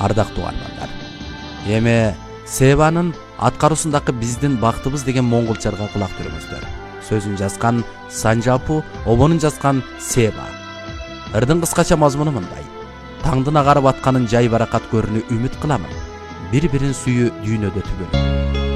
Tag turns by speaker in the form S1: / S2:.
S1: ардактуу угармандар. Эми Себанын аткаруусундагы биздин бактыбыз деген монголчарга кулак түрүңүздөр. Сөзүн жазган Санжапу, обонун жазган Себа. Ырдын кыскача мазмуну мындай: таңдын агарып атканын жай баракат көрүүнү үмүт кыламын. Бири-бирин сүйүү дүйнөдө түгөл.